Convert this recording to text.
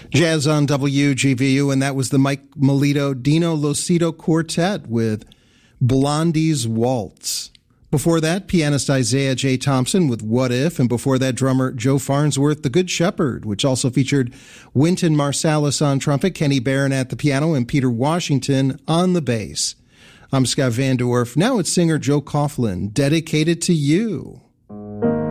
Jazz on WGVU, and that was the Mike Melito Dino Losito Quartet with Blondie's Waltz. Before that, pianist Isaiah J. Thompson with What If, and before that, drummer Joe Farnsworth, The Good Shepherd, which also featured Wynton Marsalis on trumpet, Kenny Barron at the piano, and Peter Washington on the bass. I'm Scott Van Dorf. Now it's singer Joe Coughlin, Dedicated to You.